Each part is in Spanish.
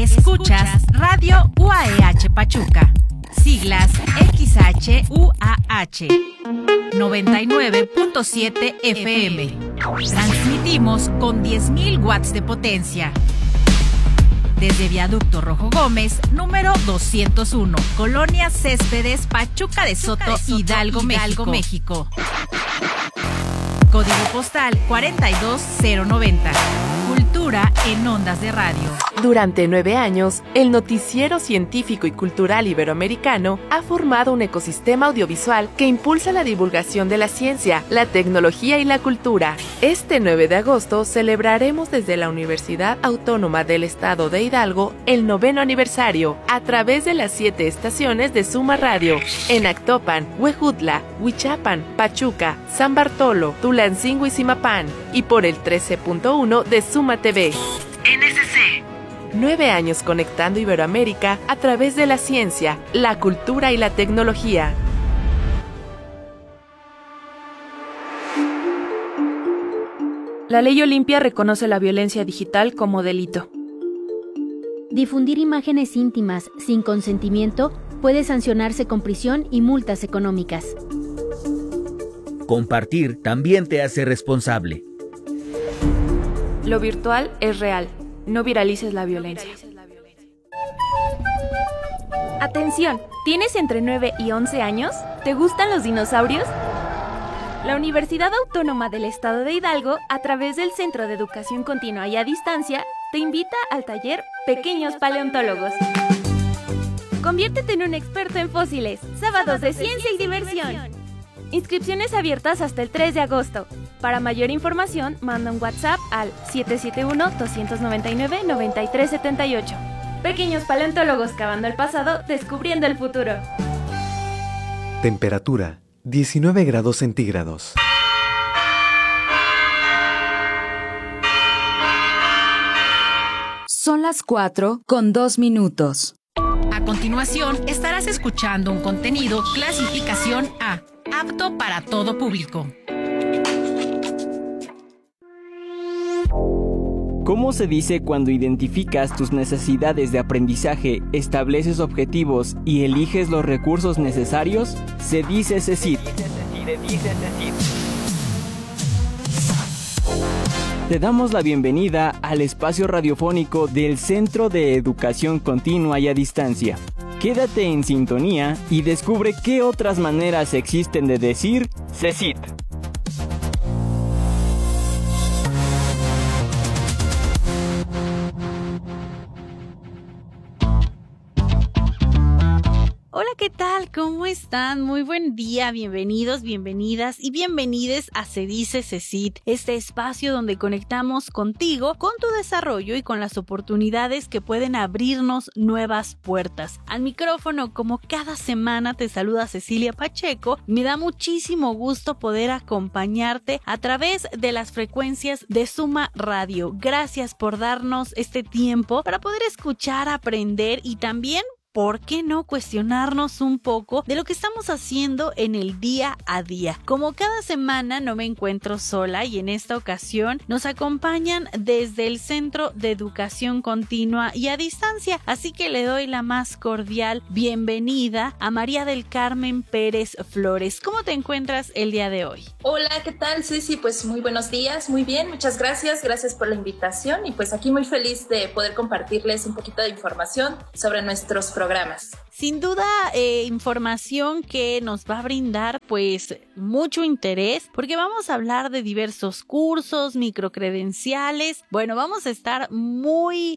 Escuchas Radio UAEH Pachuca, siglas XHUAH, 99.7 FM. Transmitimos con 10.000 watts de potencia. Desde Viaducto Rojo Gómez, número 201, Colonia Céspedes, Pachuca de Soto, Hidalgo, México. Código postal 42090. Cultura en ondas de radio. Durante 9 años, el noticiero científico y cultural iberoamericano ha formado un ecosistema audiovisual que impulsa la divulgación de la ciencia, la tecnología y la cultura. Este 9 de agosto celebraremos desde la Universidad Autónoma del Estado de Hidalgo el 9º aniversario a través de las 7 estaciones de Suma Radio en Actopan, Huejutla, Huichapan, Pachuca, San Bartolo, Tulancingo y Zimapán, y por el 13.1 de Suma TV. NSC. 9 años conectando Iberoamérica a través de la ciencia, la cultura y la tecnología. La Ley Olimpia reconoce la violencia digital como delito. Difundir imágenes íntimas sin consentimiento puede sancionarse con prisión y multas económicas. Compartir también te hace responsable. Lo virtual es real. No viralices la violencia. Atención, ¿tienes entre 9 y 11 años? ¿Te gustan los dinosaurios? La Universidad Autónoma del Estado de Hidalgo, a través del Centro de Educación Continua y a Distancia, te invita al taller Pequeños Paleontólogos. Conviértete en un experto en fósiles. Sábados de ciencia y diversión. Inscripciones abiertas hasta el 3 de agosto. Para mayor información, manda un WhatsApp al 771-299-9378. Pequeños Paleontólogos cavando el pasado, descubriendo el futuro. Temperatura 19 grados centígrados. Son las 4:02. A continuación, estarás escuchando un contenido clasificación A, apto para todo público. ¿Cómo se dice cuando identificas tus necesidades de aprendizaje, estableces objetivos y eliges los recursos necesarios? Se dice CECIT. Te damos la bienvenida al espacio radiofónico del Centro de Educación Continua y a Distancia. Quédate en sintonía y descubre qué otras maneras existen de decir CECIT. Hola, ¿qué tal? ¿Cómo están? Muy buen día, bienvenidos, bienvenidas y bienvenides a Se Dice CECIT, este espacio donde conectamos contigo, con tu desarrollo y con las oportunidades que pueden abrirnos nuevas puertas. Al micrófono, como cada semana, te saluda Cecilia Pacheco. Me da muchísimo gusto poder acompañarte a través de las frecuencias de Suma Radio. Gracias por darnos este tiempo para poder escuchar, aprender y también, ¿por qué no cuestionarnos un poco de lo que estamos haciendo en el día a día? Como cada semana no me encuentro sola y en esta ocasión nos acompañan desde el Centro de Educación Continua y a Distancia, así que le doy la más cordial bienvenida a María del Carmen Pérez Flores. ¿Cómo te encuentras el día de hoy? Hola, ¿qué tal, Ceci? Pues muy buenos días, muy bien, muchas gracias por la invitación y pues aquí muy feliz de poder compartirles un poquito de información sobre nuestros programas. Sin duda, información que nos va a brindar pues mucho interés, porque vamos a hablar de diversos cursos, microcredenciales. Bueno, vamos a estar muy,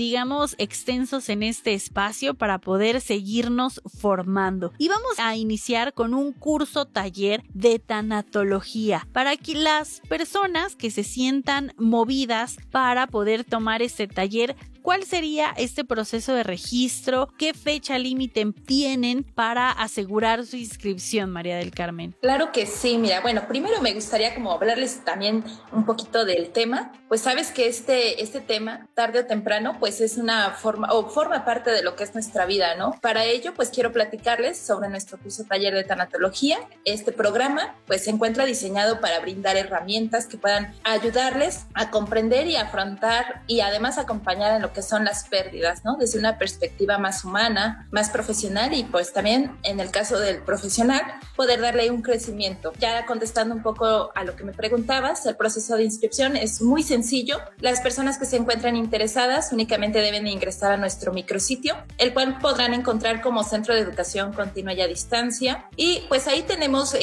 extensos en este espacio para poder seguirnos formando. Y vamos a iniciar con un curso taller de tanatología, para que las personas que se sientan movidas para poder tomar este taller. ¿Cuál sería este proceso de registro? ¿Qué fecha límite tienen para asegurar su inscripción, María del Carmen? Claro que sí, mira, bueno, primero me gustaría como hablarles también un poquito del tema. Pues sabes que este tema, tarde o temprano, pues es una forma parte de lo que es nuestra vida, ¿no? Para ello, pues quiero platicarles sobre nuestro curso taller de tanatología. Este programa, pues se encuentra diseñado para brindar herramientas que puedan ayudarles a comprender y afrontar y además acompañar en lo lo que son las pérdidas, ¿no? Desde una perspectiva más humana, más profesional y pues también en el caso del profesional poder darle un crecimiento. Ya contestando un poco a lo que me preguntabas, el proceso de inscripción es muy sencillo. Las personas que se encuentran interesadas únicamente deben ingresar a nuestro micrositio, el cual podrán encontrar como Centro de Educación Continua y a Distancia, y pues ahí tenemos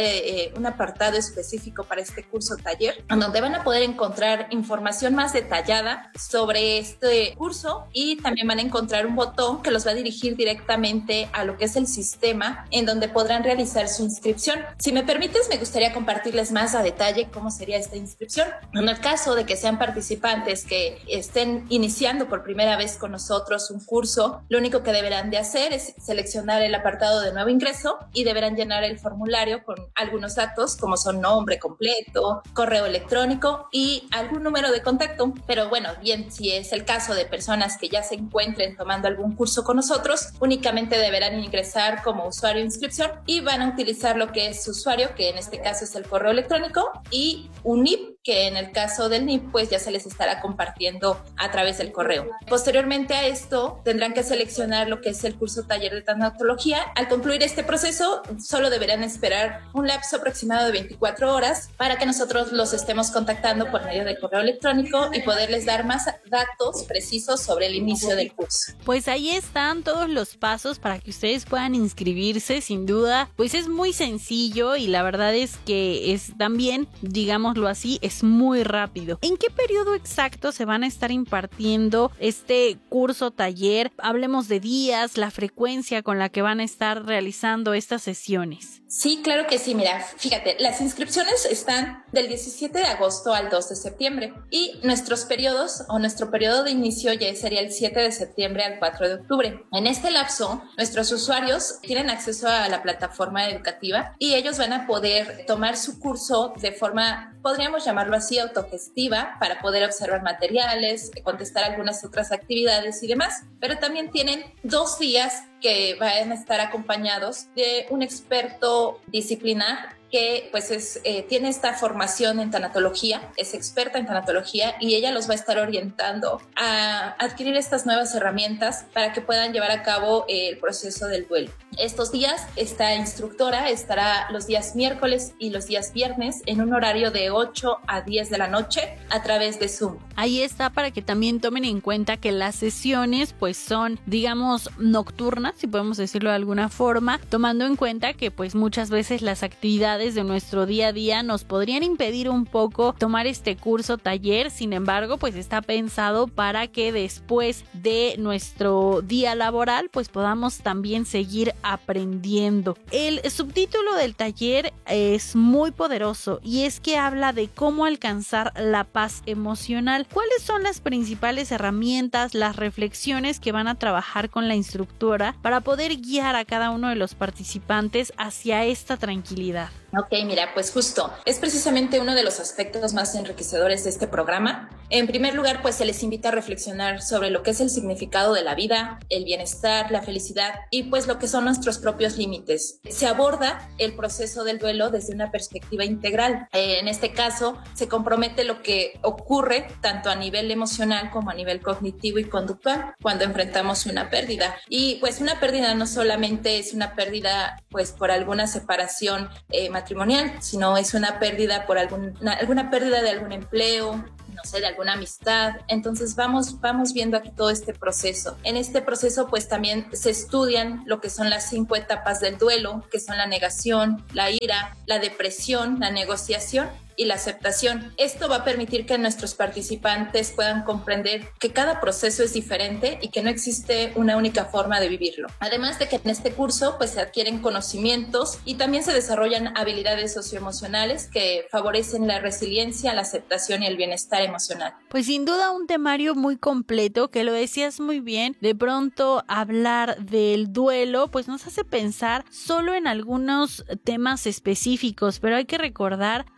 un apartado específico para este curso taller, donde van a poder encontrar información más detallada sobre este curso y también van a encontrar un botón que los va a dirigir directamente a lo que es el sistema en donde podrán realizar su inscripción. Si me permites, me gustaría compartirles más a detalle cómo sería esta inscripción. En el caso de que sean participantes que estén iniciando por primera vez con nosotros un curso, lo único que deberán de hacer es seleccionar el apartado de nuevo ingreso y deberán llenar el formulario con algunos datos como son nombre completo, correo electrónico y algún número de contacto. Pero bueno, bien, si es el caso de personas que ya se encuentren tomando algún curso con nosotros, únicamente deberán ingresar como usuario de inscripción y van a utilizar lo que es su usuario, que en este caso es el correo electrónico, y un NIP, que en el caso del NIP pues ya se les estará compartiendo a través del correo. Posteriormente a esto tendrán que seleccionar lo que es el curso taller de tanatología. Al concluir este proceso solo deberán esperar un lapso aproximado de 24 horas para que nosotros los estemos contactando por medio del correo electrónico y poderles dar más datos precisos sobre el inicio del curso. Pues ahí están todos los pasos para que ustedes puedan inscribirse. Sin duda, pues es muy sencillo y la verdad es que es también, digámoslo así, es muy rápido. ¿En qué periodo exacto se van a estar impartiendo este curso taller? Hablemos de días, la frecuencia con la que van a estar realizando estas sesiones. Sí, claro que sí. Mira, fíjate, las inscripciones están del 17 de agosto al 2 de septiembre y nuestros periodos o nuestro periodo de inicio ya sería el 7 de septiembre al 4 de octubre. En este lapso, nuestros usuarios tienen acceso a la plataforma educativa y ellos van a poder tomar su curso de forma, podríamos llamarlo así, autogestiva, para poder observar materiales, contestar algunas otras actividades y demás, pero también tienen 2 días que van a estar acompañados de un experto disciplinar que pues tiene esta formación en tanatología, es experta en tanatología y ella los va a estar orientando a adquirir estas nuevas herramientas para que puedan llevar a cabo el proceso del duelo. Estos días, esta instructora estará los días miércoles y los días viernes en un horario de 8 a 10 de la noche a través de Zoom. Ahí está para que también tomen en cuenta que las sesiones pues son, digamos, nocturnas, si podemos decirlo de alguna forma, tomando en cuenta que pues muchas veces las actividades de nuestro día a día nos podrían impedir un poco tomar este curso taller. Sin embargo, pues está pensado para que después de nuestro día laboral pues podamos también seguir aprendiendo. El subtítulo del taller es muy poderoso y es que habla de cómo alcanzar la paz emocional. ¿Cuáles son las principales herramientas, las reflexiones que van a trabajar con la instructora para poder guiar a cada uno de los participantes hacia esta tranquilidad? Ok, mira, pues justo, es precisamente uno de los aspectos más enriquecedores de este programa. En primer lugar, pues se les invita a reflexionar sobre lo que es el significado de la vida, el bienestar, la felicidad y pues lo que son nuestros propios límites. Se aborda el proceso del duelo desde una perspectiva integral. En este caso, se compromete lo que ocurre tanto a nivel emocional como a nivel cognitivo y conductual cuando enfrentamos una pérdida. Y pues una pérdida no solamente es una pérdida pues por alguna separación matrimonial, sino es una pérdida por alguna pérdida de algún empleo, no sé, de alguna amistad. Entonces vamos viendo aquí todo este proceso. En este proceso pues también se estudian lo que son las 5 etapas del duelo, que son la negación, la ira, la depresión, la negociación y la aceptación. Esto va a permitir que nuestros participantes puedan comprender que cada proceso es diferente y que no existe una única forma de vivirlo. Además de que en este curso pues se adquieren conocimientos y también se desarrollan habilidades socioemocionales que favorecen la resiliencia, la aceptación y el bienestar emocional. Pues sin duda un temario muy completo, que lo decías muy bien. De pronto hablar del duelo pues nos hace pensar solo en algunos temas específicos, pero hay que recordar que también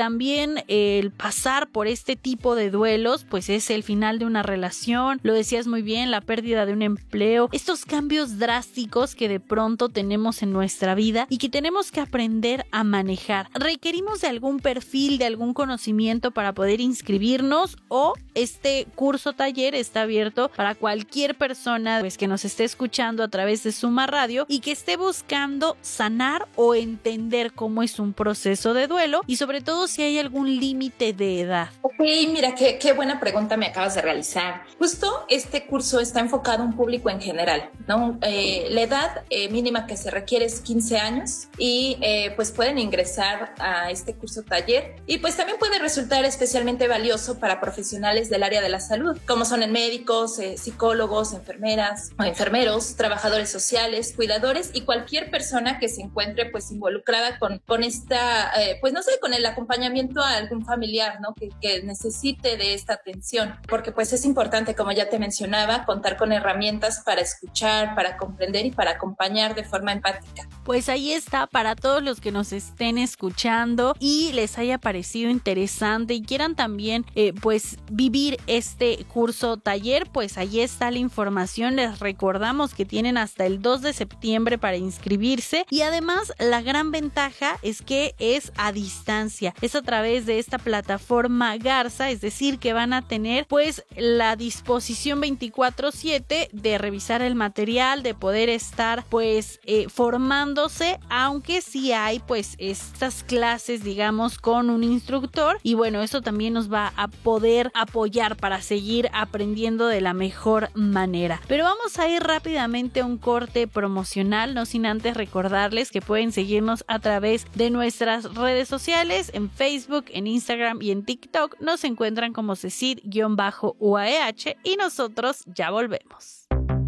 también el pasar por este tipo de duelos, pues es el final de una relación, lo decías muy bien, la pérdida de un empleo, estos cambios drásticos que de pronto tenemos en nuestra vida y que tenemos que aprender a manejar. ¿Requerimos de algún perfil, de algún conocimiento para poder inscribirnos, o este curso taller está abierto para cualquier persona pues, que nos esté escuchando a través de Suma Radio y que esté buscando sanar o entender cómo es un proceso de duelo y sobre todo si hay algún límite de edad? Ok, mira, qué buena pregunta me acabas de realizar. Justo este curso está enfocado a un público en general, ¿no? La edad mínima que se requiere es 15 años y pues pueden ingresar a este curso taller y pues también puede resultar especialmente valioso para profesionales del área de la salud, como son médicos, psicólogos, enfermeras o enfermeros, trabajadores sociales, cuidadores y cualquier persona que se encuentre pues involucrada con esta, pues no sé, con el acompañamiento a algún familiar, ¿no? Que necesite de esta atención, porque pues es importante, como ya te mencionaba, contar con herramientas para escuchar, para comprender y para acompañar de forma empática. Pues ahí está, para todos los que nos estén escuchando y les haya parecido interesante y quieran también pues vivir este curso taller, pues ahí está la información. Les recordamos que tienen hasta el 2 de septiembre para inscribirse y además la gran ventaja es que es a distancia, es a través de esta plataforma Garza, es decir que van a tener pues la disposición 24/7 de revisar el material, de poder estar pues formándose, aunque sí hay pues estas clases digamos con un instructor y bueno, eso también nos va a poder apoyar para seguir aprendiendo de la mejor manera. Pero vamos a ir rápidamente a un corte promocional, no sin antes recordarles que pueden seguirnos a través de nuestras redes sociales, en Facebook, en Instagram y en TikTok nos encuentran como CECID-UAEH y nosotros ya volvemos.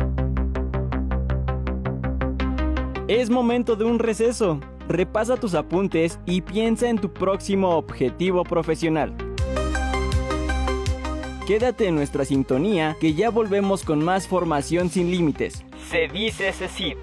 Es momento de un receso. Repasa tus apuntes y piensa en tu próximo objetivo profesional. Quédate en nuestra sintonía que ya volvemos con más formación sin límites. Se dice CECID.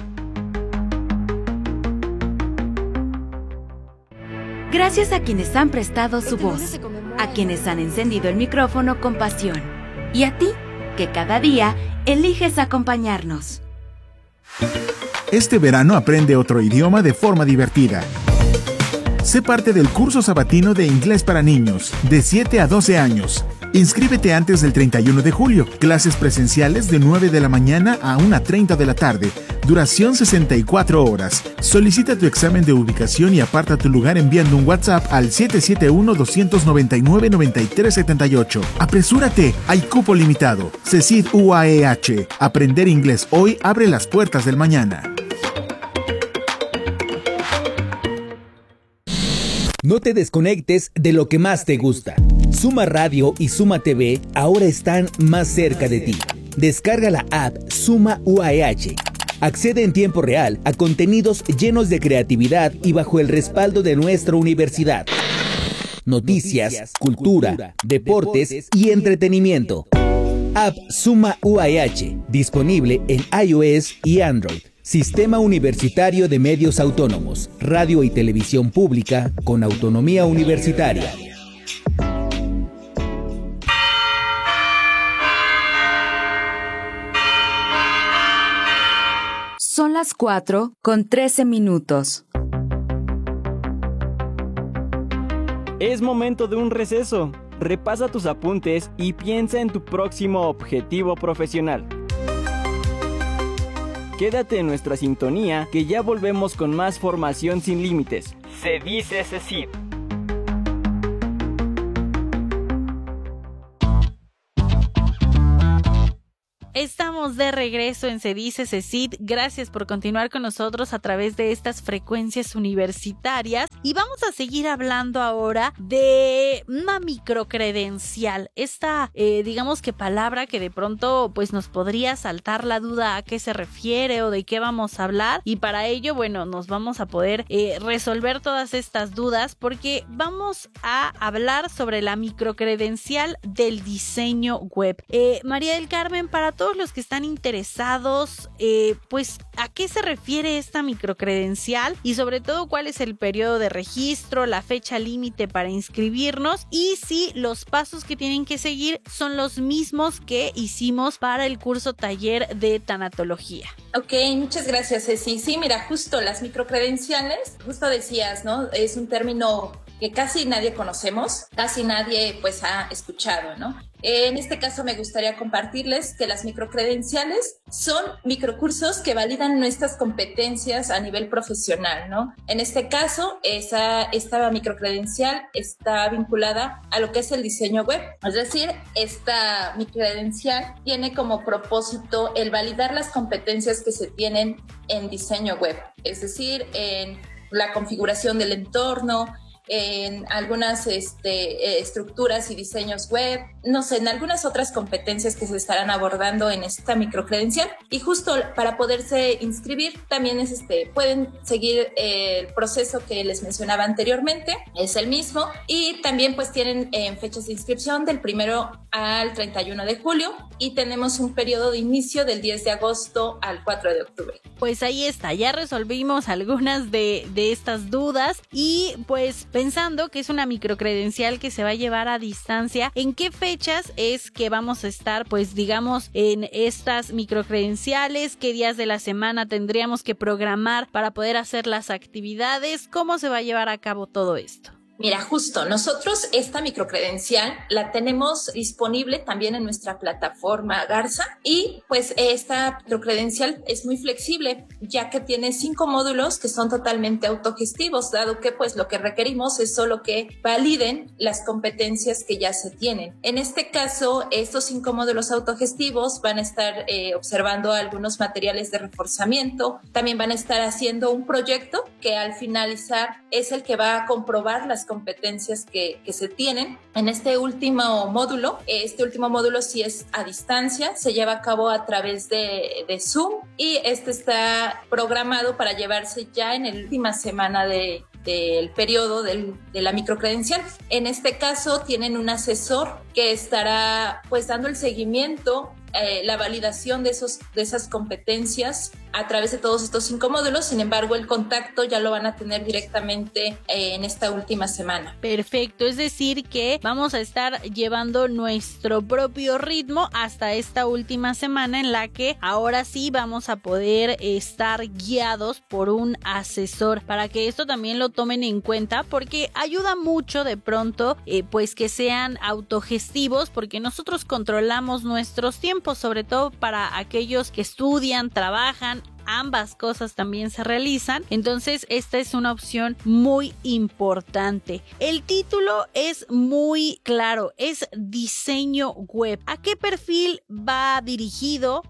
Gracias a quienes han prestado su voz, a quienes han encendido el micrófono con pasión, y a ti, que cada día eliges acompañarnos. Este verano aprende otro idioma de forma divertida. Sé parte del curso sabatino de inglés para niños, de 7 a 12 años. Inscríbete antes del 31 de julio. Clases presenciales de 9 de la mañana a 1:30 de la tarde. Duración 64 horas. Solicita tu examen de ubicación y aparta tu lugar enviando un WhatsApp al 771-299-9378. ¡Apresúrate! Hay cupo limitado. CECID UAEH. Aprender inglés hoy abre las puertas del mañana. No te desconectes de lo que más te gusta. Suma Radio y Suma TV ahora están más cerca de ti. Descarga la app Suma UAEH. Accede en tiempo real a contenidos llenos de creatividad y bajo el respaldo de nuestra universidad. Noticias, cultura, deportes y entretenimiento. App Suma UAEH, disponible en iOS y Android. Sistema Universitario de Medios Autónomos, radio y televisión pública con autonomía universitaria. Son las 4:13. Es momento de un receso. Repasa tus apuntes y piensa en tu próximo objetivo profesional. Quédate en nuestra sintonía que ya volvemos con más formación sin límites. Se dice CECID. Estamos de regreso en Se dice CECID. Gracias por continuar con nosotros a través de estas frecuencias universitarias. Y vamos a seguir hablando ahora de una microcredencial. Esta, digamos que palabra que de pronto pues nos podría saltar la duda a qué se refiere o de qué vamos a hablar. Y para ello, bueno, nos vamos a poder resolver todas estas dudas porque vamos a hablar sobre la microcredencial del diseño web. María del Carmen, para todos todos los que están interesados, pues a qué se refiere esta microcredencial y sobre todo cuál es el periodo de registro, la fecha límite para inscribirnos y si los pasos que tienen que seguir son los mismos que hicimos para el curso taller de tanatología. Ok, muchas gracias, Ceci. Sí, mira, justo las microcredenciales, justo decías, ¿no? Es un término que casi nadie conocemos, casi nadie pues ha escuchado, ¿no? En este caso me gustaría compartirles que las microcredenciales son microcursos que validan nuestras competencias a nivel profesional, ¿no? En este caso, esta microcredencial está vinculada a lo que es el diseño web. Es decir, esta microcredencial tiene como propósito el validar las competencias que se tienen en diseño web, es decir, en la configuración del entorno, en algunas estructuras y diseños web, no sé, en algunas otras competencias que se estarán abordando en esta microcredencial. Y justo para poderse inscribir también pueden seguir el proceso que les mencionaba anteriormente, es el mismo, y también pues tienen fechas de inscripción del 1 al 31 de julio y tenemos un periodo de inicio del 10 de agosto al 4 de octubre. Pues ahí está, ya resolvimos algunas de estas dudas y pues pensando que es una microcredencial que se va a llevar a distancia, ¿en qué fechas es que vamos a estar, pues digamos, en estas microcredenciales? ¿Qué días de la semana tendríamos que programar para poder hacer las actividades? ¿Cómo se va a llevar a cabo todo esto? Mira, justo, nosotros esta microcredencial la tenemos disponible también en nuestra plataforma Garza y pues esta microcredencial es muy flexible ya que tiene 5 módulos que son totalmente autogestivos, dado que pues lo que requerimos es solo que validen las competencias que ya se tienen. En este caso, estos 5 módulos autogestivos van a estar observando algunos materiales de reforzamiento, también van a estar haciendo un proyecto que al finalizar es el que va a comprobar las competencias que se tienen. En este último módulo sí es a distancia, se lleva a cabo a través de Zoom y está programado para llevarse ya en la última semana del periodo de la microcredencial. En este caso tienen un asesor que estará pues dando el seguimiento, la validación de esas competencias a través de todos estos 5 módulos. Sin embargo, el contacto ya lo van a tener directamente en esta última semana. Perfecto, es decir que vamos a estar llevando nuestro propio ritmo hasta esta última semana en la que ahora sí vamos a poder estar guiados por un asesor, para que esto también lo tomen en cuenta porque ayuda mucho de pronto pues que sean autogestivos, porque nosotros controlamos nuestros tiempos, sobre todo para aquellos que estudian, trabajan, ambas cosas también se realizan, entonces esta es una opción muy importante. El título es muy claro, es diseño web. ¿A qué perfil va dirigido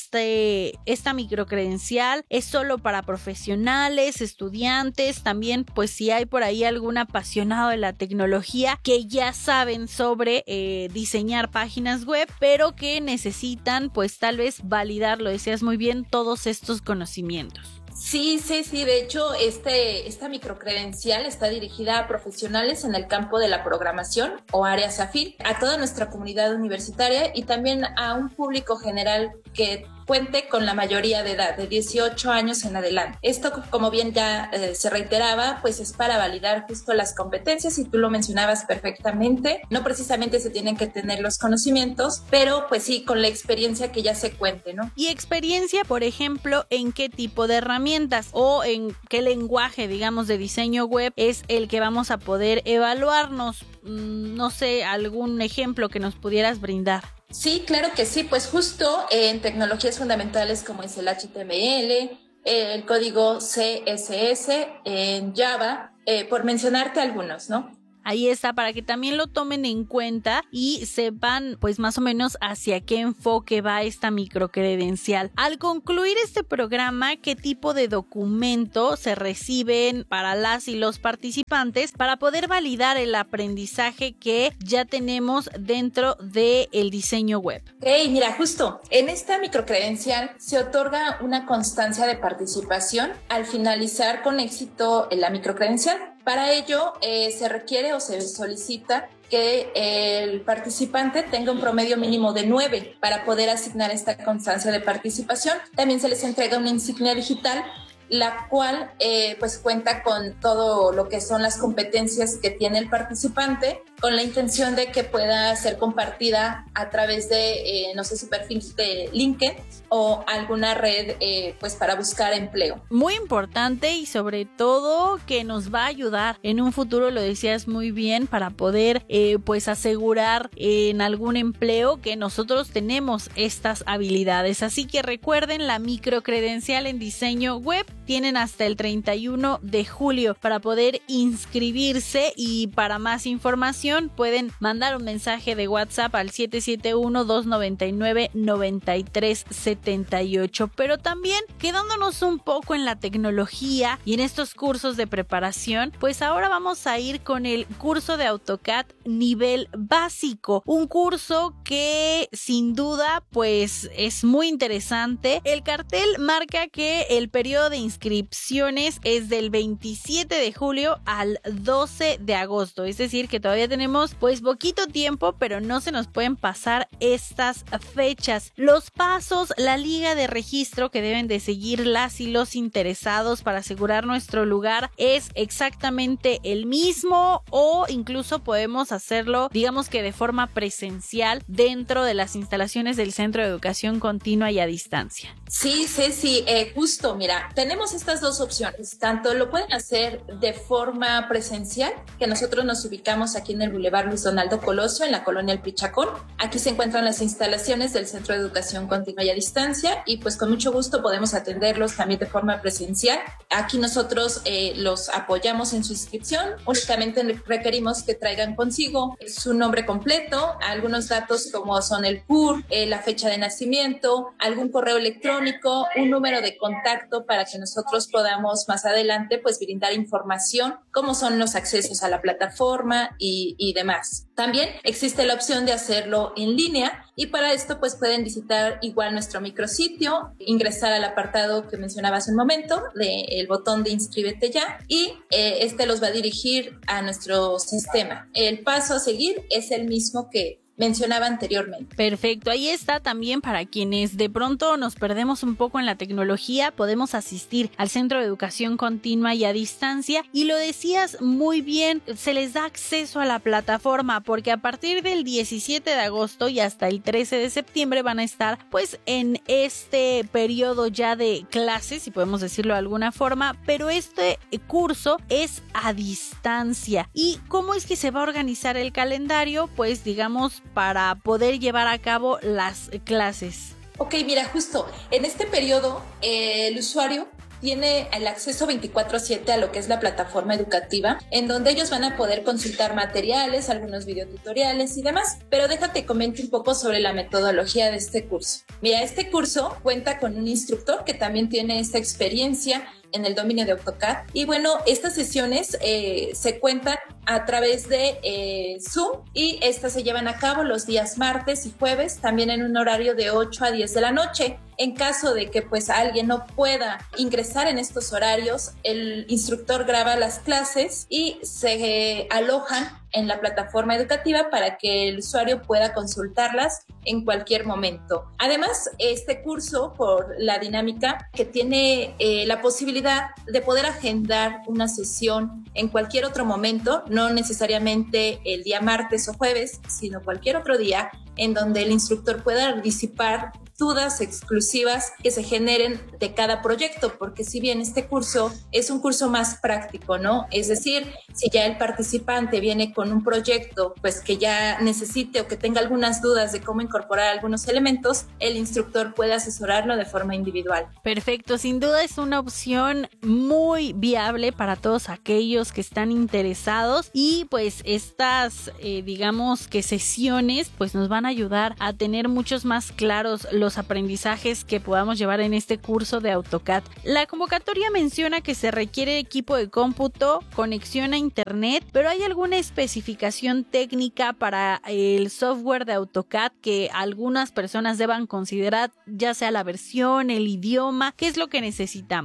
esta microcredencial? ¿Es solo para profesionales, estudiantes? También pues si hay por ahí algún apasionado de la tecnología que ya saben sobre diseñar páginas web, pero que necesitan pues tal vez validar, lo decías muy bien, todos estos conocimientos. Sí, de hecho esta microcredencial está dirigida a profesionales en el campo de la programación o áreas afín, a toda nuestra comunidad universitaria y también a un público general que cuente con la mayoría de edad, de 18 años en adelante. Esto, como bien ya se reiteraba, pues es para validar justo las competencias y tú lo mencionabas perfectamente. No precisamente se tienen que tener los conocimientos, pero pues sí, con la experiencia que ya se cuente, ¿no? Y experiencia, por ejemplo, ¿en qué tipo de herramientas o en qué lenguaje, digamos, de diseño web es el que vamos a poder evaluarnos? No sé, algún ejemplo que nos pudieras brindar. Sí, claro que sí, pues justo en tecnologías fundamentales como es el HTML, el código CSS, en Java, por mencionarte algunos, ¿no? Ahí está, para que también lo tomen en cuenta y sepan pues más o menos hacia qué enfoque va esta microcredencial. Al concluir este programa, ¿qué tipo de documento se reciben para las y los participantes para poder validar el aprendizaje que ya tenemos dentro del diseño web? Mira, justo en esta microcredencial se otorga una constancia de participación al finalizar con éxito la microcredencial. Para ello se requiere o se solicita que el participante tenga un promedio mínimo de 9 para poder asignar esta constancia de participación. También se les entrega una insignia digital, la cual pues cuenta con todo lo que son las competencias que tiene el participante, con la intención de que pueda ser compartida a través de, no sé, su perfil de LinkedIn o alguna red pues para buscar empleo. Muy importante y sobre todo que nos va a ayudar en un futuro, lo decías muy bien, para poder pues asegurar en algún empleo que nosotros tenemos estas habilidades. Así que recuerden, la microcredencial en diseño web tienen hasta el 31 de julio para poder inscribirse, y para más información pueden mandar un mensaje de WhatsApp al 771-299-9378. Pero también, quedándonos un poco en la tecnología y en estos cursos de preparación, pues ahora vamos a ir con el curso de AutoCAD nivel básico, un curso que sin duda pues es muy interesante. El cartel marca que el periodo de inscripciones es del 27 de julio al 12 de agosto, es decir que todavía tenemos pues poquito tiempo, pero no se nos pueden pasar estas fechas. Los pasos, la liga de registro que deben de seguir las y los interesados para asegurar nuestro lugar es exactamente el mismo, o incluso podemos hacerlo, digamos que de forma presencial dentro de las instalaciones del Centro de Educación Continua y a Distancia. Sí, justo, mira, tenemos estas dos opciones. Tanto lo pueden hacer de forma presencial, que nosotros nos ubicamos aquí en el Boulevard Luis Donaldo Colosio, en la colonia El Pichacón. Aquí se encuentran las instalaciones del Centro de Educación Continua y a Distancia, y pues con mucho gusto podemos atenderlos también de forma presencial. Aquí nosotros los apoyamos en su inscripción. Únicamente requerimos que traigan consigo su nombre completo, algunos datos como son el CUR, la fecha de nacimiento, algún correo electrónico, un número de contacto para que nosotros podamos más adelante pues brindar información, cómo son los accesos a la plataforma y demás. También existe la opción de hacerlo en línea, y para esto pues pueden visitar igual nuestro micrositio, ingresar al apartado que mencionaba hace un momento, del botón de inscríbete ya, y este los va a dirigir a nuestro sistema. El paso a seguir es el mismo que mencionaba anteriormente. Perfecto, ahí está. También para quienes de pronto nos perdemos un poco en la tecnología, podemos asistir al Centro de Educación Continua y a Distancia, y lo decías muy bien, se les da acceso a la plataforma, porque a partir del 17 de agosto y hasta el 13 de septiembre van a estar pues en este periodo ya de clases, si podemos decirlo de alguna forma, pero este curso es a distancia. ¿Y cómo es que se va a organizar el calendario? Pues digamos, para poder llevar a cabo las clases. Ok, mira, justo en este periodo el usuario tiene el acceso 24/7 a lo que es la plataforma educativa, en donde ellos van a poder consultar materiales, algunos videotutoriales y demás. Pero déjate comento un poco sobre la metodología de este curso. Mira, este curso cuenta con un instructor que también tiene esta experiencia en el dominio de AutoCAD. Y bueno, estas sesiones se cuentan a través de Zoom, y estas se llevan a cabo los días martes y jueves, también en un horario de 8 a 10 de la noche. En caso de que pues alguien no pueda ingresar en estos horarios, el instructor graba las clases y se alojan en la plataforma educativa para que el usuario pueda consultarlas en cualquier momento. Además, este curso, por la dinámica que tiene la posibilidad de poder agendar una sesión en cualquier otro momento, no necesariamente el día martes o jueves, sino cualquier otro día, en donde el instructor pueda disipar dudas exclusivas que se generen de cada proyecto, porque si bien este curso es un curso más práctico, ¿no? Es decir, si ya el participante viene con un proyecto, pues que ya necesite o que tenga algunas dudas de cómo incorporar algunos elementos, el instructor puede asesorarlo de forma individual. Perfecto, sin duda es una opción muy viable para todos aquellos que están interesados, y pues estas, digamos que sesiones, pues nos van a ayudar a tener muchos más claros los aprendizajes que podamos llevar en este curso de AutoCAD. La convocatoria menciona que se requiere equipo de cómputo, conexión a internet, pero ¿hay alguna especificación técnica para el software de AutoCAD que algunas personas deban considerar, ya sea la versión, el idioma? ¿Qué es lo que necesitamos?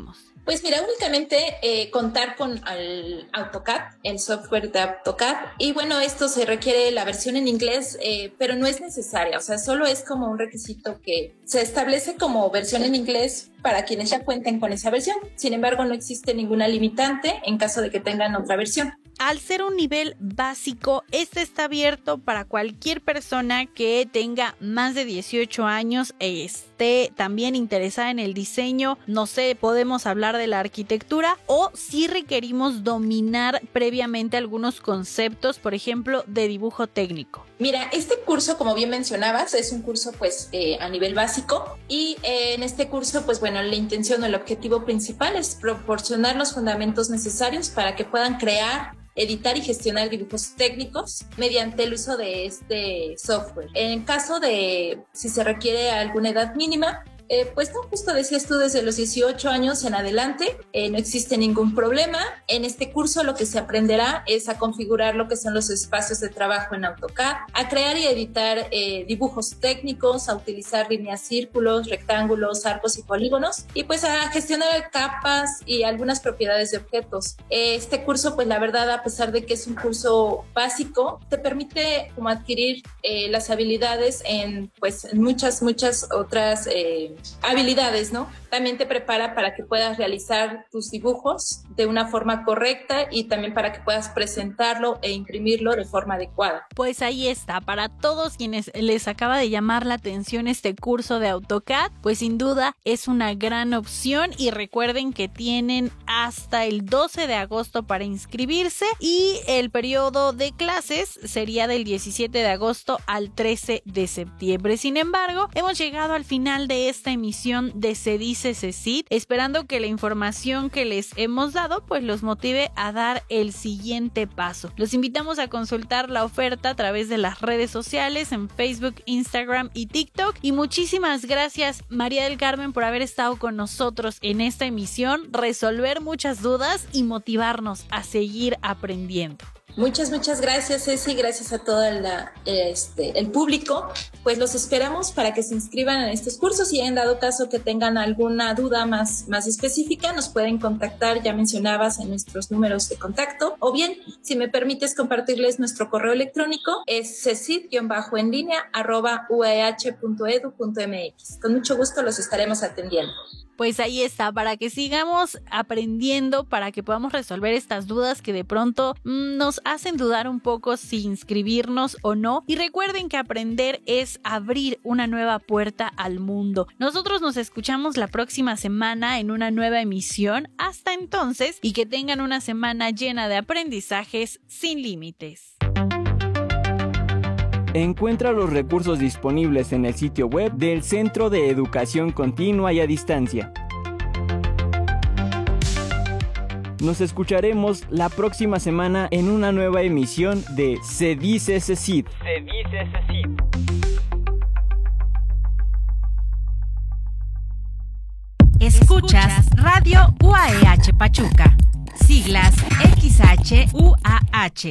Pues mira, únicamente contar con el AutoCAD, el software de AutoCAD, y bueno, esto se requiere la versión en inglés, pero no es necesaria, o sea, solo es como un requisito que se establece como versión en inglés para quienes ya cuenten con esa versión. Sin embargo, no existe ninguna limitante en caso de que tengan otra versión. Al ser un nivel básico, este está abierto para cualquier persona que tenga más de 18 años e esté también interesada en el diseño. No sé, podemos hablar de la arquitectura o si requerimos dominar previamente algunos conceptos, por ejemplo, de dibujo técnico. Mira, este curso, como bien mencionabas, es un curso pues a nivel básico y en este curso, pues bueno, la intención o el objetivo principal es proporcionar los fundamentos necesarios para que puedan crear, editar y gestionar dibujos técnicos mediante el uso de este software. En caso de si se requiere alguna edad mínima, pues no, justo decías tú, desde los 18 años en adelante, no existe ningún problema. En este curso lo que se aprenderá es a configurar lo que son los espacios de trabajo en AutoCAD, a crear y editar dibujos técnicos, a utilizar líneas, círculos, rectángulos, arcos y polígonos, y pues a gestionar capas y algunas propiedades de objetos. Este curso, pues la verdad, a pesar de que es un curso básico, te permite como adquirir las habilidades en muchas otras habilidades, ¿no? También te prepara para que puedas realizar tus dibujos de una forma correcta y también para que puedas presentarlo e imprimirlo de forma adecuada. Pues ahí está, para todos quienes les acaba de llamar la atención este curso de AutoCAD, pues sin duda es una gran opción y recuerden que tienen hasta el 12 de agosto para inscribirse y el periodo de clases sería del 17 de agosto al 13 de septiembre. Sin embargo, hemos llegado al final de esta emisión de Se Dice CECIT, esperando que la información que les hemos dado pues los motive a dar el siguiente paso. Los invitamos a consultar la oferta a través de las redes sociales en Facebook, Instagram y TikTok. Y muchísimas gracias, María del Carmen, por haber estado con nosotros en esta emisión, resolver muchas dudas y motivarnos a seguir aprendiendo. Muchas gracias, Ceci, gracias a todo el público. Pues los esperamos para que se inscriban en estos cursos y en dado caso que tengan alguna duda más específica, nos pueden contactar, ya mencionabas, en nuestros números de contacto, o bien, si me permites compartirles nuestro correo electrónico, es cecit-enlinea@ueh.edu.mx. Con mucho gusto los estaremos atendiendo. Pues ahí está, para que sigamos aprendiendo, para que podamos resolver estas dudas que de pronto nos hacen dudar un poco si inscribirnos o no. Y recuerden que aprender es abrir una nueva puerta al mundo. Nosotros nos escuchamos la próxima semana en una nueva emisión. Hasta entonces, y que tengan una semana llena de aprendizajes sin límites. Encuentra los recursos disponibles en el sitio web del Centro de Educación Continua y a Distancia. Nos escucharemos la próxima semana en una nueva emisión de Se Dice CECIT. Se Dice CECIT. Escuchas Radio UAEH Pachuca. Siglas XHUAH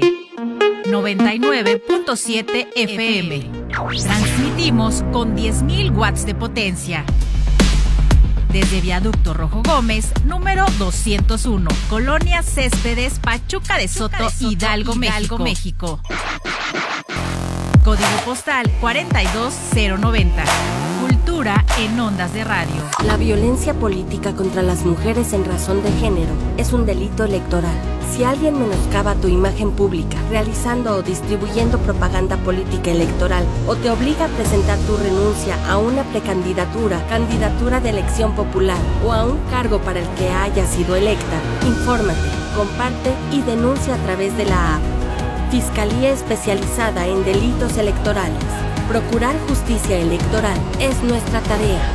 99.7 FM. Transmitimos con 10.000 watts de potencia. Desde Viaducto Rojo Gómez, número 201, Colonia Céspedes, Pachuca de Soto, Hidalgo, México. Código postal 42090. Cultura en ondas de radio. La violencia política contra las mujeres en razón de género es un delito electoral. Si alguien menoscaba tu imagen pública, realizando o distribuyendo propaganda política electoral, o te obliga a presentar tu renuncia a una precandidatura, candidatura de elección popular o a un cargo para el que haya sido electa, infórmate, comparte y denuncia a través de la app. Fiscalía Especializada en Delitos Electorales. Procurar justicia electoral es nuestra tarea.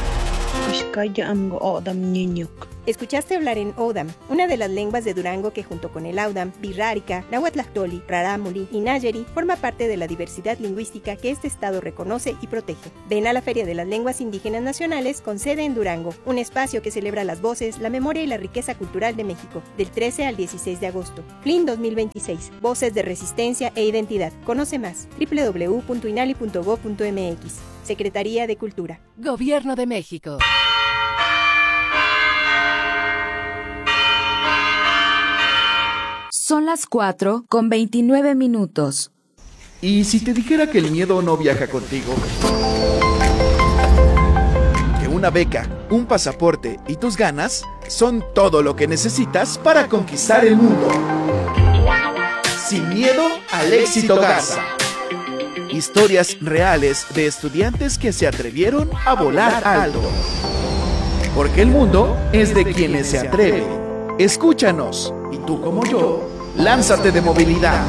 Escuchaste hablar en Odam, una de las lenguas de Durango que junto con el Audam, Birrárica, Nahuatlactoli, Rarámuri y Nayeri forma parte de la diversidad lingüística que este estado reconoce y protege. Ven a la Feria de las Lenguas Indígenas Nacionales con sede en Durango, un espacio que celebra las voces, la memoria y la riqueza cultural de México, del 13 al 16 de agosto. FLIN 2026, Voces de Resistencia e Identidad. Conoce más, www.inali.gov.mx. Secretaría de Cultura. Gobierno de México. Son las 4:29. ¿Y si te dijera que el miedo no viaja contigo? Que una beca, un pasaporte y tus ganas son todo lo que necesitas para conquistar el mundo. Sin miedo al éxito Garza. Historias reales de estudiantes que se atrevieron a volar alto. Porque el mundo es de quienes se atreven. Escúchanos, y tú como yo, lánzate de movilidad.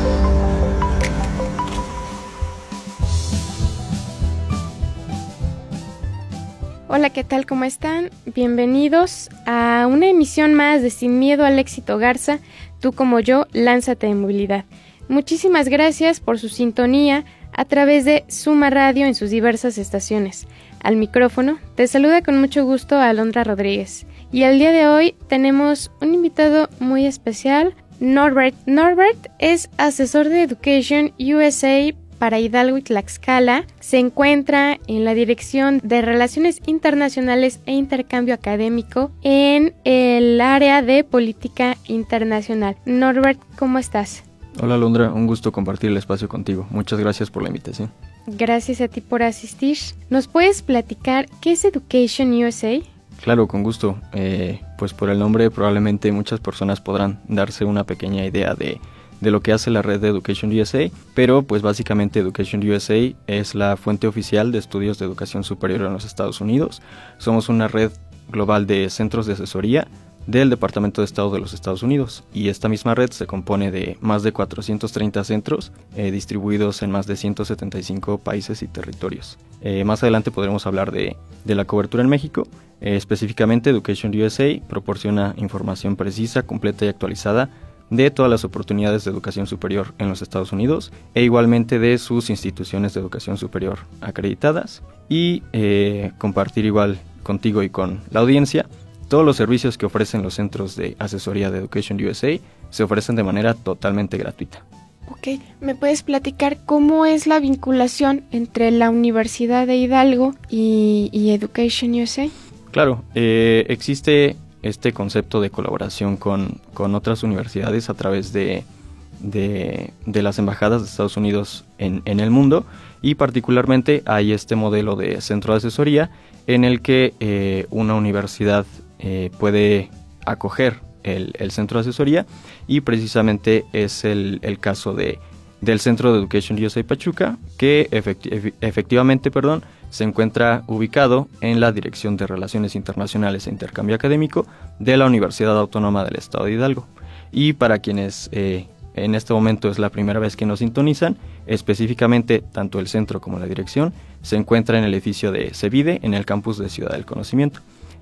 Hola, ¿qué tal? ¿Cómo están? Bienvenidos a una emisión más de Sin Miedo al Éxito Garza, tú como yo, lánzate de movilidad. Muchísimas gracias por su sintonía a través de Suma Radio en sus diversas estaciones. Al micrófono te saluda con mucho gusto Alondra Rodríguez. Y el día de hoy tenemos un invitado muy especial, Norbert. Norbert es asesor de Education USA para Hidalgo y Tlaxcala. Se encuentra en la Dirección de Relaciones Internacionales e Intercambio Académico en el área de Política Internacional. Norbert, ¿cómo estás? Hola Alondra, un gusto compartir el espacio contigo. Muchas gracias por la invitación. Gracias a ti por asistir. ¿Nos puedes platicar qué es Education USA? Claro, con gusto. Pues por el nombre probablemente muchas personas podrán darse una pequeña idea de lo que hace la red de Education USA, pero pues básicamente Education USA es la fuente oficial de estudios de educación superior en los Estados Unidos. Somos una red global de centros de asesoría del Departamento de Estado de los Estados Unidos, y esta misma red se compone de más de 430 centros distribuidos en más de 175 países y territorios. Más adelante podremos hablar de la cobertura en México. Específicamente, Education USA proporciona información precisa, completa y actualizada de todas las oportunidades de educación superior en los Estados Unidos e igualmente de sus instituciones de educación superior acreditadas, y compartir igual contigo y con la audiencia todos los servicios que ofrecen los centros de asesoría de Education USA se ofrecen de manera totalmente gratuita. Ok, ¿me puedes platicar cómo es la vinculación entre la Universidad de Hidalgo y Education USA? Claro, existe este concepto de colaboración con otras universidades a través de las embajadas de Estados Unidos en el mundo, y particularmente hay este modelo de centro de asesoría en el que una universidad puede acoger el centro de asesoría, y precisamente es el caso del Centro de Education USA Pachuca, que efectivamente se encuentra ubicado en la Dirección de Relaciones Internacionales e Intercambio Académico de la Universidad Autónoma del Estado de Hidalgo. Y para quienes en este momento es la primera vez que nos sintonizan, específicamente tanto el centro como la dirección se encuentra en el edificio de CEVIDE, en el campus de Ciudad del Conocimiento.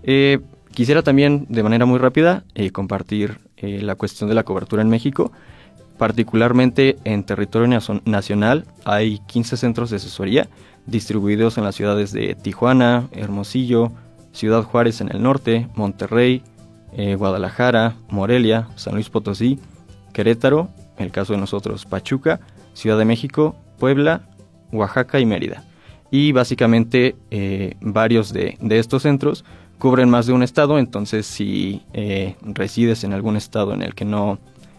Quisiera también, de manera muy rápida, compartir la cuestión de la cobertura en México. Particularmente en territorio nacional hay 15 centros de asesoría distribuidos en las ciudades de Tijuana, Hermosillo, Ciudad Juárez en el norte, Monterrey, Guadalajara, Morelia, San Luis Potosí, Querétaro, en el caso de nosotros Pachuca, Ciudad de México, Puebla, Oaxaca y Mérida. Y básicamente varios de estos centros cubren más de un estado, entonces si resides en algún estado en el que no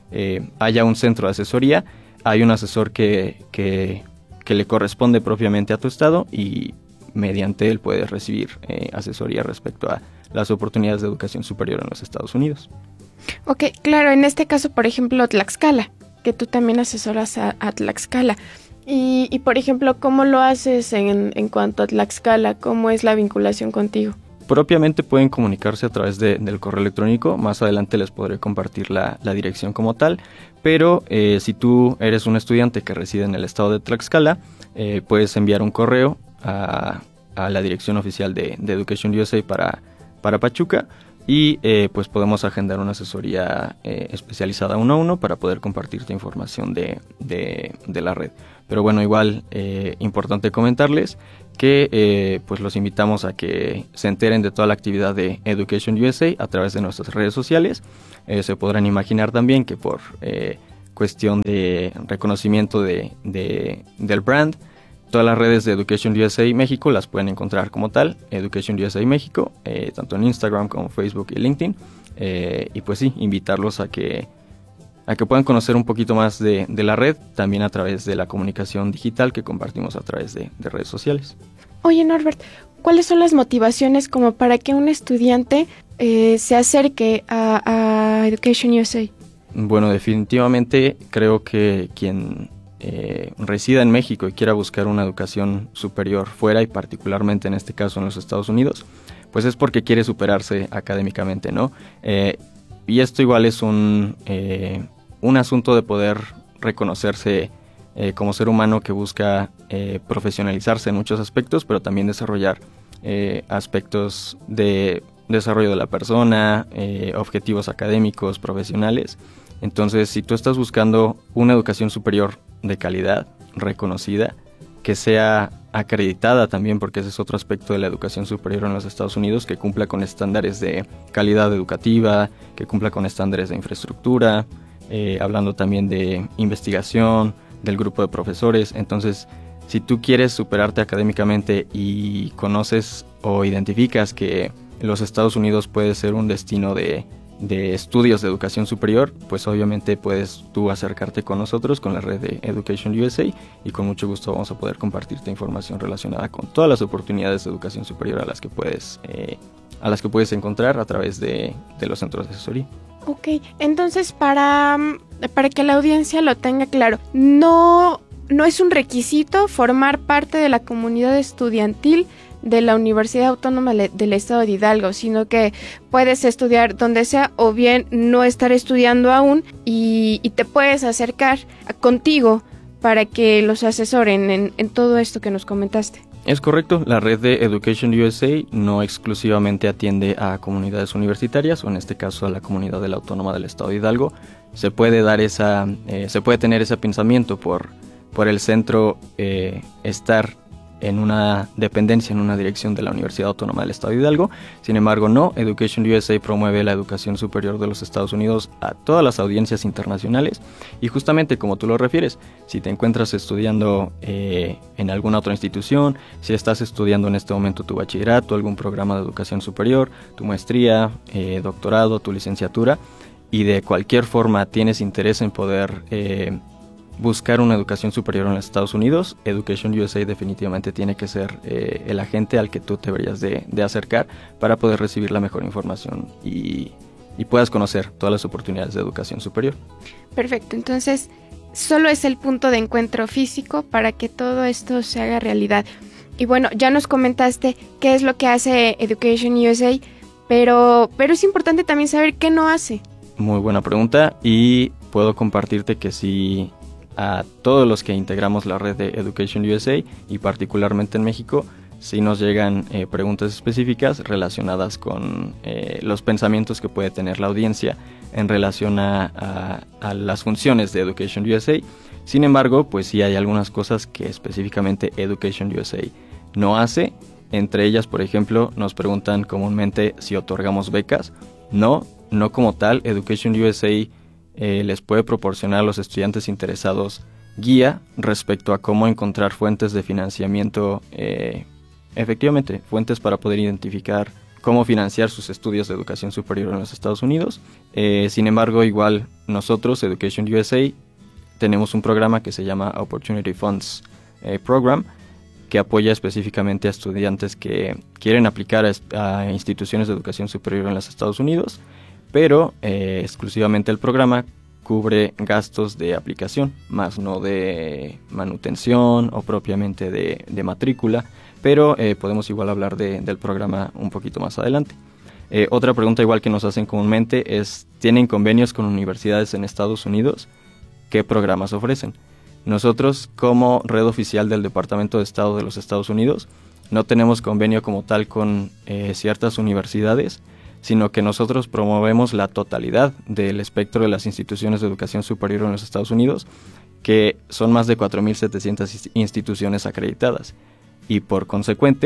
haya un centro de asesoría, hay un asesor que le corresponde propiamente a tu estado, y mediante él puedes recibir asesoría respecto a las oportunidades de educación superior en los Estados Unidos. Ok, claro, en este caso, por ejemplo, Tlaxcala, que tú también asesoras a Tlaxcala. Y por ejemplo, ¿cómo lo haces en cuanto a Tlaxcala? ¿Cómo es la vinculación contigo? Propiamente pueden comunicarse a través del correo electrónico. Más adelante les podré compartir la dirección como tal, pero si tú eres un estudiante que reside en el estado de Tlaxcala, puedes enviar un correo a la dirección oficial de Education USA para Pachuca, y pues podemos agendar una asesoría especializada 1 a 1 para poder compartirte información de la red. Pero bueno, igual importante comentarles que pues los invitamos a que se enteren de toda la actividad de Education USA a través de nuestras redes sociales. Se podrán imaginar también que por cuestión de reconocimiento del brand, todas las redes de Education USA México las pueden encontrar como tal, Education USA México, tanto en Instagram como Facebook y LinkedIn. Y pues sí, invitarlos a que a que puedan conocer un poquito más de la red, también a través de la comunicación digital que compartimos a través de redes sociales. Oye, Norbert, ¿cuáles son las motivaciones como para que un estudiante se acerque a Education USA? Bueno, definitivamente creo que quien resida en México y quiera buscar una educación superior fuera, y particularmente en este caso en los Estados Unidos, pues es porque quiere superarse académicamente, ¿no? Y esto igual es un asunto de poder reconocerse como ser humano que busca profesionalizarse en muchos aspectos, pero también desarrollar aspectos de desarrollo de la persona, objetivos académicos, profesionales. Entonces, si tú estás buscando una educación superior de calidad, reconocida, que sea acreditada también, porque ese es otro aspecto de la educación superior en los Estados Unidos, que cumpla con estándares de calidad educativa, que cumpla con estándares de infraestructura, hablando también de investigación, del grupo de profesores. Entonces, si tú quieres superarte académicamente y conoces o identificas que los Estados Unidos puede ser un destino de estudios de educación superior, pues obviamente puedes tú acercarte con nosotros, con la red de Education USA, y con mucho gusto vamos a poder compartirte información relacionada con todas las oportunidades de educación superior a las que puedes encontrar a través de los centros de asesoría. Ok, entonces para que la audiencia lo tenga claro, no es un requisito formar parte de la comunidad estudiantil de la Universidad Autónoma del Estado de Hidalgo, sino que puedes estudiar donde sea, o bien no estar estudiando aún y te puedes acercar contigo para que los asesoren en todo esto que nos comentaste. Es correcto, la red de Education USA no exclusivamente atiende a comunidades universitarias, o en este caso a la comunidad de la Autónoma del Estado de Hidalgo. Se puede tener ese pensamiento por el centro estar en una dependencia, en una dirección de la Universidad Autónoma del Estado de Hidalgo. Sin embargo, no, Education USA promueve la educación superior de los Estados Unidos a todas las audiencias internacionales, y justamente como tú lo refieres, si te encuentras estudiando en alguna otra institución, si estás estudiando en este momento tu bachillerato, algún programa de educación superior, tu maestría, doctorado, tu licenciatura, y de cualquier forma tienes interés en poder buscar una educación superior en los Estados Unidos, Education USA definitivamente tiene que ser el agente al que tú te deberías de acercar para poder recibir la mejor información y puedas conocer todas las oportunidades de educación superior. Perfecto, entonces solo es el punto de encuentro físico para que todo esto se haga realidad. Y bueno, ya nos comentaste qué es lo que hace Education USA, pero es importante también saber qué no hace. Muy buena pregunta, y puedo compartirte que sí, a todos los que integramos la red de Education USA, y particularmente en México, sí nos llegan preguntas específicas relacionadas con los pensamientos que puede tener la audiencia en relación a las funciones de Education USA. Sin embargo, pues sí hay algunas cosas que específicamente Education USA no hace. Entre ellas, por ejemplo, nos preguntan comúnmente si otorgamos becas. No como tal. Education USA les puede proporcionar a los estudiantes interesados guía respecto a cómo encontrar fuentes de financiamiento, efectivamente, fuentes para poder identificar cómo financiar sus estudios de educación superior en los Estados Unidos. Sin embargo, igual nosotros, Education USA, tenemos un programa que se llama Opportunity Funds Program, que apoya específicamente a estudiantes que quieren aplicar a instituciones de educación superior en los Estados Unidos, pero exclusivamente el programa cubre gastos de aplicación, más no de manutención o propiamente de matrícula, pero podemos igual hablar del programa un poquito más adelante. Otra pregunta igual que nos hacen comúnmente es, ¿tienen convenios con universidades en Estados Unidos? ¿Qué programas ofrecen? Nosotros, como red oficial del Departamento de Estado de los Estados Unidos, no tenemos convenio como tal con ciertas universidades, sino que nosotros promovemos la totalidad del espectro de las instituciones de educación superior en los Estados Unidos, que son más de 4.700 instituciones acreditadas, y por consecuente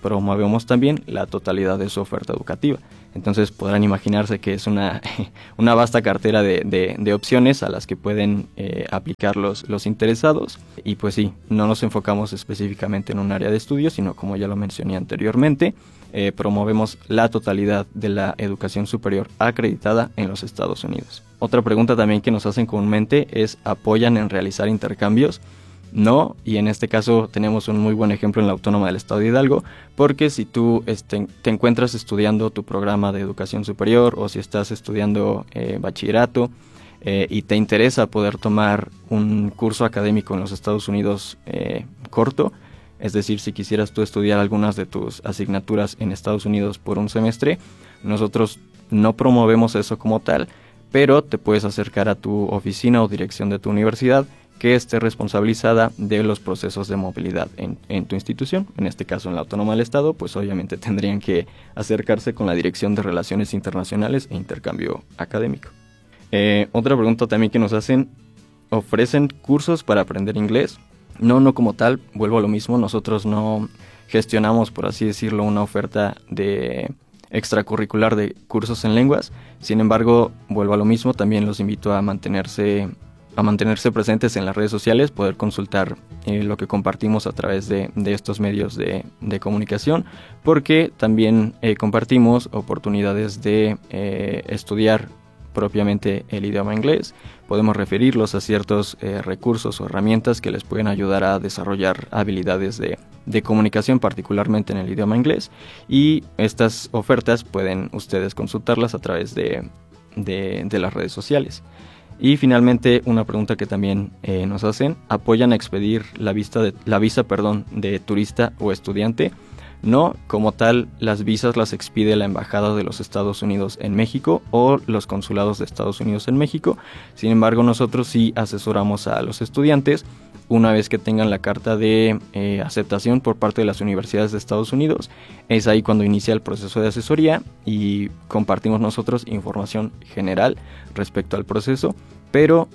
promovemos también la totalidad de su oferta educativa. Entonces podrán imaginarse que es una vasta cartera de opciones a las que pueden aplicar los interesados. Y pues sí, no nos enfocamos específicamente en un área de estudio, sino como ya lo mencioné anteriormente, promovemos la totalidad de la educación superior acreditada en los Estados Unidos. Otra pregunta también que nos hacen comúnmente es: ¿apoyan en realizar intercambios? No, y en este caso tenemos un muy buen ejemplo en la Autónoma del Estado de Hidalgo, porque si tú te encuentras estudiando tu programa de educación superior o si estás estudiando bachillerato y te interesa poder tomar un curso académico en los Estados Unidos corto, es decir, si quisieras tú estudiar algunas de tus asignaturas en Estados Unidos por un semestre, nosotros no promovemos eso como tal, pero te puedes acercar a tu oficina o dirección de tu universidad que esté responsabilizada de los procesos de movilidad en tu institución. En este caso, en la Autónoma del Estado, pues obviamente tendrían que acercarse con la Dirección de Relaciones Internacionales e Intercambio Académico. Otra pregunta también que nos hacen: ¿ofrecen cursos para aprender inglés? No como tal, vuelvo a lo mismo, nosotros no gestionamos, por así decirlo, una oferta de extracurricular de cursos en lenguas. Sin embargo, vuelvo a lo mismo, también los invito a mantenerse presentes en las redes sociales, poder consultar lo que compartimos a través de estos medios de comunicación, porque también compartimos oportunidades de estudiar propiamente el idioma inglés. Podemos referirlos a ciertos recursos o herramientas que les pueden ayudar a desarrollar habilidades de comunicación, particularmente en el idioma inglés, y estas ofertas pueden ustedes consultarlas a través de las redes sociales. Y finalmente, una pregunta que también nos hacen: ¿apoyan a expedir la visa de turista o estudiante? No, como tal, las visas las expide la Embajada de los Estados Unidos en México o los consulados de Estados Unidos en México. Sin embargo, nosotros sí asesoramos a los estudiantes una vez que tengan la carta de aceptación por parte de las universidades de Estados Unidos. Es ahí cuando inicia el proceso de asesoría y compartimos nosotros información general respecto al proceso, pero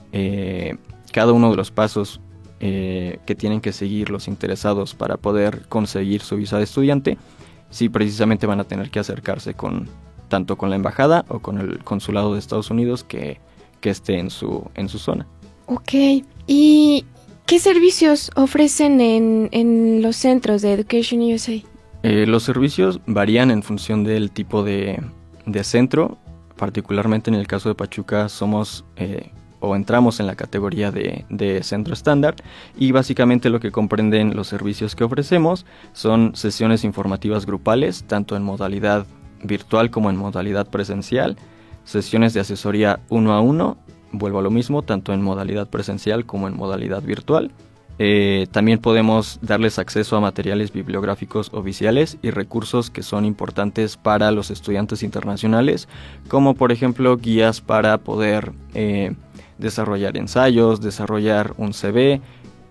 cada uno de los pasos que tienen que seguir los interesados para poder conseguir su visa de estudiante, sí precisamente van a tener que acercarse tanto con la embajada o con el consulado de Estados Unidos que esté en su zona. Ok, ¿y qué servicios ofrecen en los centros de Education USA? Los servicios varían en función del tipo de centro. Particularmente en el caso de Pachuca somos o entramos en la categoría de centro estándar, y básicamente lo que comprenden los servicios que ofrecemos son sesiones informativas grupales, tanto en modalidad virtual como en modalidad presencial, sesiones de asesoría 1 a 1, vuelvo a lo mismo, tanto en modalidad presencial como en modalidad virtual. También podemos darles acceso a materiales bibliográficos oficiales y recursos que son importantes para los estudiantes internacionales, como por ejemplo guías para poder desarrollar ensayos, desarrollar un CV,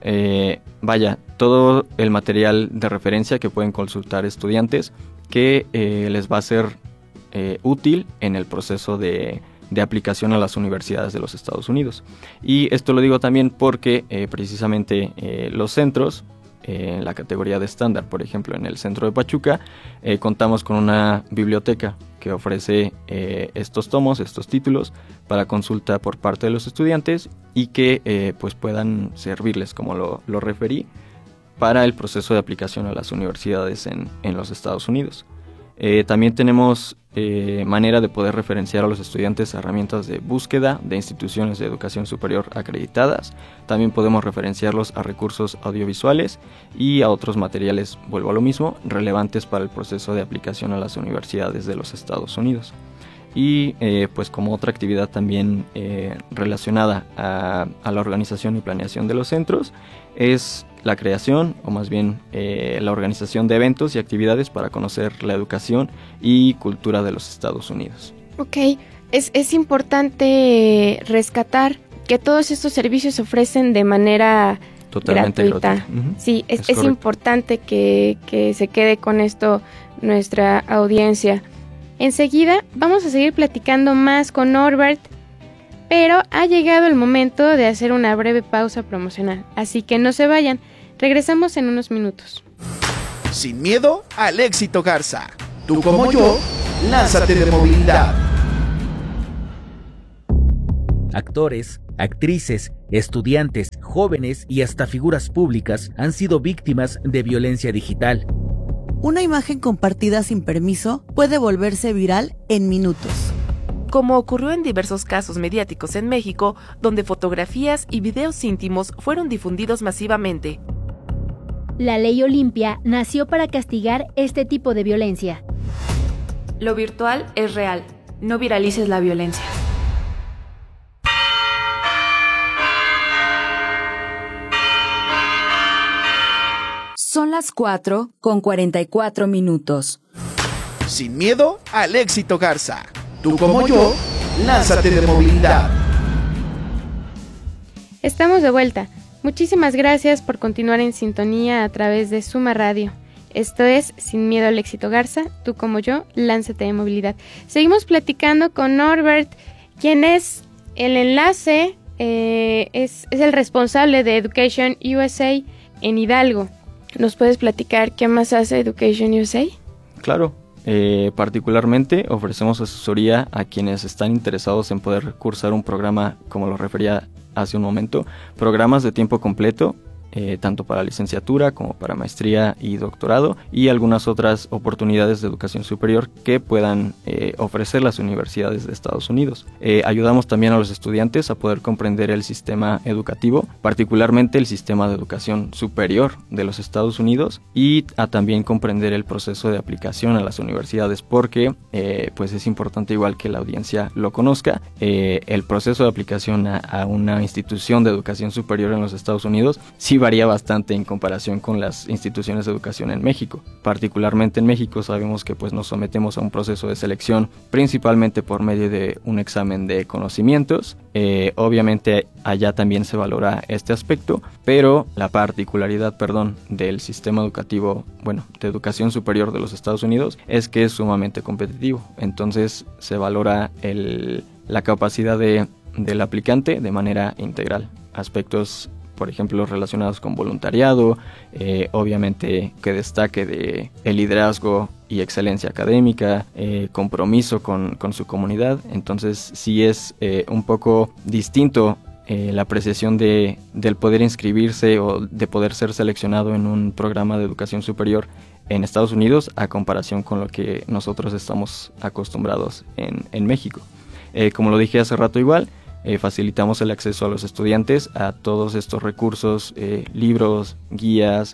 todo el material de referencia que pueden consultar estudiantes que les va a ser útil en el proceso de aplicación a las universidades de los Estados Unidos. Y esto lo digo también porque precisamente los centros, en la categoría de estándar, por ejemplo en el centro de Pachuca, contamos con una biblioteca que ofrece estos tomos, estos títulos para consulta por parte de los estudiantes y que pues puedan servirles, como lo referí, para el proceso de aplicación a las universidades en los Estados Unidos. También tenemos manera de poder referenciar a los estudiantes a herramientas de búsqueda de instituciones de educación superior acreditadas. También podemos referenciarlos a recursos audiovisuales y a otros materiales, vuelvo a lo mismo, relevantes para el proceso de aplicación a las universidades de los Estados Unidos. Y pues como otra actividad también relacionada a la organización y planeación de los centros es la creación, o más bien la organización de eventos y actividades para conocer la educación y cultura de los Estados Unidos. Ok, es importante rescatar que todos estos servicios se ofrecen de manera totalmente gratuita. Uh-huh. Sí, es importante que se quede con esto nuestra audiencia. Enseguida vamos a seguir platicando más con Norbert, pero ha llegado el momento de hacer una breve pausa promocional, así que no se vayan, regresamos en unos minutos. Sin miedo al éxito, Garza. Tú como yo, lánzate de movilidad. Actores, actrices, estudiantes, jóvenes y hasta figuras públicas han sido víctimas de violencia digital. Una imagen compartida sin permiso puede volverse viral en minutos. Como ocurrió en diversos casos mediáticos en México, donde fotografías y videos íntimos fueron difundidos masivamente. La Ley Olimpia nació para castigar este tipo de violencia. Lo virtual es real. No viralices la violencia. Son las 4:44. Sin miedo al éxito, Garza. Tú como yo, lánzate de movilidad. Estamos de vuelta. Muchísimas gracias por continuar en sintonía a través de Suma Radio. Esto es Sin Miedo al Éxito Garza, tú como yo, lánzate de movilidad. Seguimos platicando con Norbert, quien es el enlace, es el responsable de Education USA en Hidalgo. ¿Nos puedes platicar qué más hace Education USA? Claro. Particularmente ofrecemos asesoría a quienes están interesados en poder cursar un programa, como lo refería hace un momento, programas de tiempo completo, tanto para licenciatura como para maestría y doctorado, y algunas otras oportunidades de educación superior que puedan ofrecer las universidades de Estados Unidos. Ayudamos también a los estudiantes a poder comprender el sistema educativo, particularmente el sistema de educación superior de los Estados Unidos, y a también comprender el proceso de aplicación a las universidades, porque pues es importante, igual que la audiencia lo conozca, el proceso de aplicación a una institución de educación superior en los Estados Unidos sí varía bastante en comparación con las instituciones de educación en México. Particularmente en México sabemos que pues nos sometemos a un proceso de selección principalmente por medio de un examen de conocimientos. Obviamente allá también se valora este aspecto, pero la particularidad, del sistema educativo, de educación superior de los Estados Unidos es que es sumamente competitivo. Entonces se valora la capacidad del aplicante de manera integral. Aspectos, por ejemplo, relacionados con voluntariado, obviamente que destaque de el liderazgo y excelencia académica, compromiso con su comunidad. Entonces sí es un poco distinto la apreciación del poder inscribirse o de poder ser seleccionado en un programa de educación superior en Estados Unidos a comparación con lo que nosotros estamos acostumbrados en México. Como lo dije hace rato igual, facilitamos el acceso a los estudiantes a todos estos recursos, libros, guías,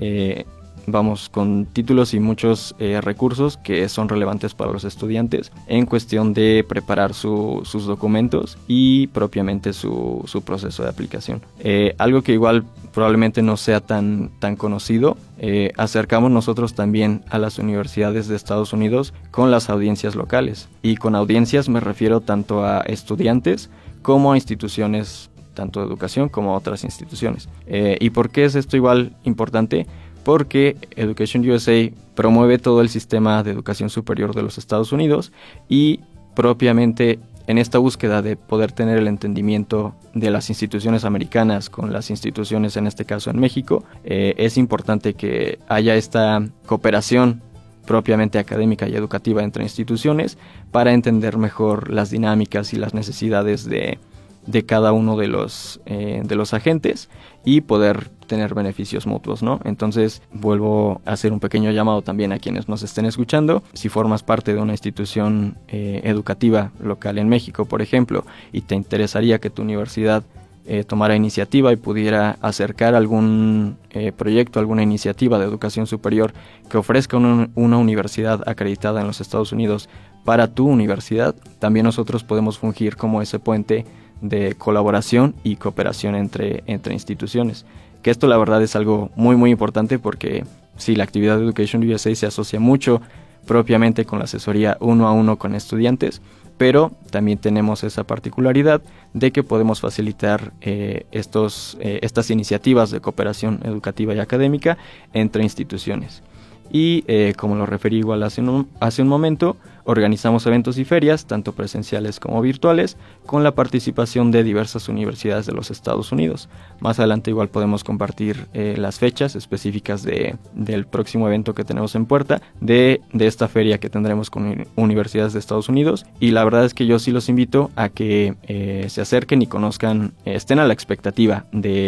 vamos con títulos y muchos recursos que son relevantes para los estudiantes en cuestión de preparar sus documentos y propiamente su proceso de aplicación. Algo que igual probablemente no sea tan conocido, acercamos nosotros también a las universidades de Estados Unidos con las audiencias locales, y con audiencias me refiero tanto a estudiantes como a instituciones, tanto de educación como a otras instituciones. ¿Y por qué es esto igual importante? Porque Education USA promueve todo el sistema de educación superior de los Estados Unidos, y propiamente en esta búsqueda de poder tener el entendimiento de las instituciones americanas con las instituciones, en este caso en México, es importante que haya esta cooperación propiamente académica y educativa entre instituciones para entender mejor las dinámicas y las necesidades de cada uno de los agentes y poder tener beneficios mutuos, ¿no? Entonces vuelvo a hacer un pequeño llamado también a quienes nos estén escuchando. Si formas parte de una institución educativa local en México, por ejemplo, y te interesaría que tu universidad tomara iniciativa y pudiera acercar algún proyecto, alguna iniciativa de educación superior que ofrezca una universidad acreditada en los Estados Unidos para tu universidad, también nosotros podemos fungir como ese puente de colaboración y cooperación entre instituciones. Que esto la verdad es algo muy muy importante, porque sí, la actividad de Education USA se asocia mucho propiamente con la asesoría 1 a 1 con estudiantes, pero también tenemos esa particularidad de que podemos facilitar estas iniciativas de cooperación educativa y académica entre instituciones. y como lo referí igual hace un momento, organizamos eventos y ferias, tanto presenciales como virtuales, con la participación de diversas universidades de los Estados Unidos. Más adelante igual podemos compartir las fechas específicas del próximo evento que tenemos en puerta, de esta feria que tendremos con universidades de Estados Unidos. Y la verdad es que yo sí los invito a que se acerquen y conozcan, estén a la expectativa de